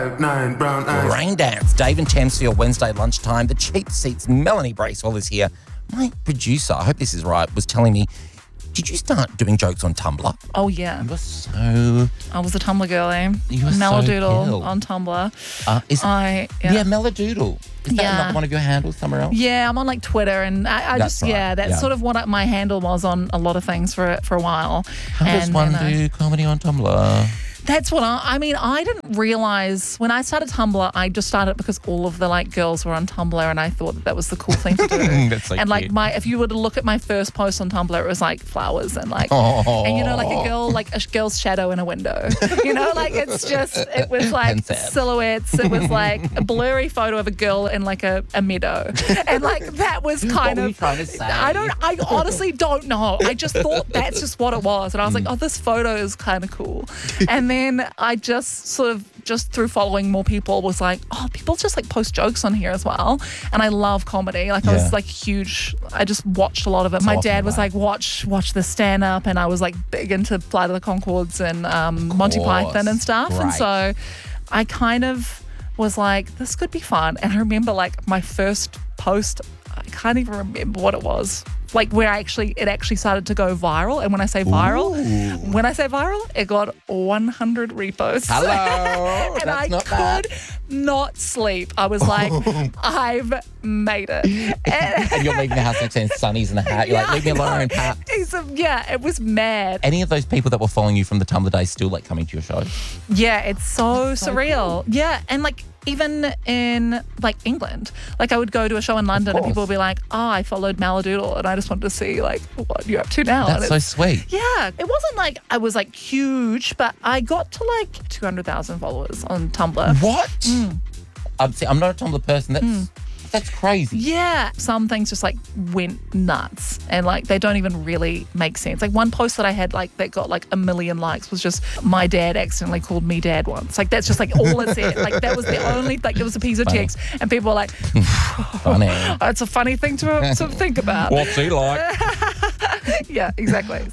9 brown eyes. Rain Dance, Dave and Tamsfield, Wednesday lunchtime. The Cheap Seats, Melanie Bracewell is here. My producer, I hope this is right, was telling me, did you start doing jokes on Tumblr? Oh, yeah. You were so... I was a Tumblr girlie. You were so Melodoodle cool. on Tumblr. Yeah, Melodoodle. Is that another one of your handles somewhere else? Yeah, I'm on like Twitter and that's sort of what my handle was on a lot of things for a while. How does one do comedy on Tumblr? That's what I didn't realize when I started Tumblr, I just started because all of the like girls were on Tumblr and I thought that was the cool thing to do. That's so and like cute. if you were to look at my first post on Tumblr, it was like flowers and like, Oh. and you know, like a girl's shadow in a window, you know, like it was like silhouettes. It was like a blurry photo of a girl in like a meadow. And like, that was kind What were you of, trying to say? I honestly don't know. I just thought that's just what it was. And I was like, oh, this photo is kind of cool. And then I just sort of, just through following more people, was like, oh, people just like post jokes on here as well. And I love comedy. Like I was like huge. I just watched a lot of it. My dad was like, watch the stand up. And I was like big into Flight of the Conchords and Monty Python and stuff. Great. And so I kind of was like, this could be fun. And I remember like my first post, I can't even remember what it was. Like where it actually started to go viral. And when I say viral, it got 100 reposts. Hello. And That's I not bad. could not sleep. I was like, I've made it. And you're leaving the house next to sunnies and a hat. You're like, leave me alone, Pat. Yeah, it was mad. Any of those people that were following you from the Tumblr days still like coming to your show? Yeah, it's so surreal. Cool. Yeah, and like even in like England, like I would go to a show in London and people would be like, oh, I followed Maladoodle and I just wanted to see like what you're up to now. That's so sweet. Yeah, it wasn't like I was like huge, but I got to like 200,000 followers on Tumblr. What? I'm not a Tumblr person. That's crazy. Yeah. Some things just like went nuts and like they don't even really make sense. Like one post that I had like that got like 1 million likes was just my dad accidentally called me dad once. Like that's just like all it said. Like that was the only, like it was a piece of text and people were like, funny. It's a funny thing to think about. What's he like? Yeah, exactly.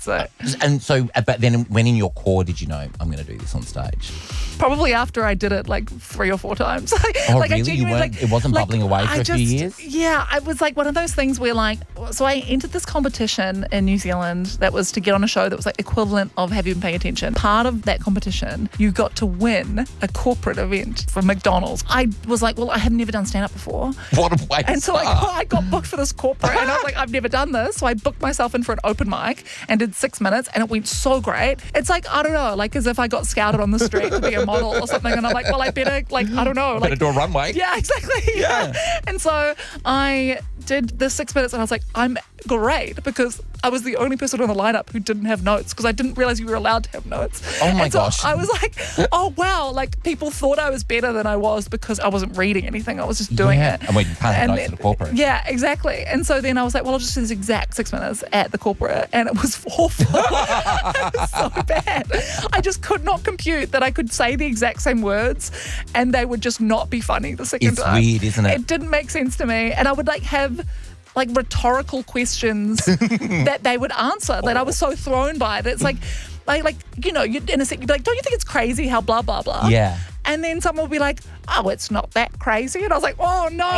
But then when in your core did you know I'm going to do this on stage? Probably after I did it like 3 or 4 times. Oh, like, really? It wasn't bubbling away for a few years? Yeah, I was like one of those things where like, so I entered this competition in New Zealand that was to get on a show that was like equivalent of Have You Been Paying Attention? Part of that competition, you got to win a corporate event from McDonald's. I was like, well, I have never done stand-up before. What a way And so I got booked for this corporate and I was like, I've never done this. So I booked myself in for an open mic and did 6 minutes and it went so great. It's like, I don't know, like as if I got scouted on the street to be a model or something and I'm like, well, I better, like, I don't know. Better like, do a runway. Yeah, exactly. Yeah. And so I did the 6 minutes and I was like, I'm great because I was the only person on the lineup who didn't have notes because I didn't realize you were allowed to have notes. Oh my and so gosh. I was like, oh wow, like people thought I was better than I was because I wasn't reading anything. I was just doing it. And we can't have notes at the corporate. Yeah, exactly. And so then I was like, well, I'll just do this exact 6 minutes at the corporate. And it was awful. It was so bad. I just could not compute that I could say the exact same words and they would just not be funny the second time. It's weird, isn't it? It didn't make sense to me. And I would like have like rhetorical questions that they would answer that I was so thrown by that it's like you know, you'd in a sec, you'd be like, don't you think it's crazy how blah, blah, blah? Yeah. And then someone would be like, oh, it's not that crazy. And I was like, oh no,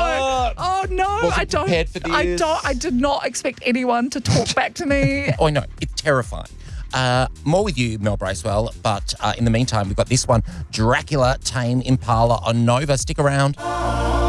I don't. Prepared for this. I did not expect anyone to talk back to me. Oh, no, it's terrifying. More with you, Mel Bracewell, but in the meantime, we've got this one, Dracula, Tame Impala on Nova. Stick around.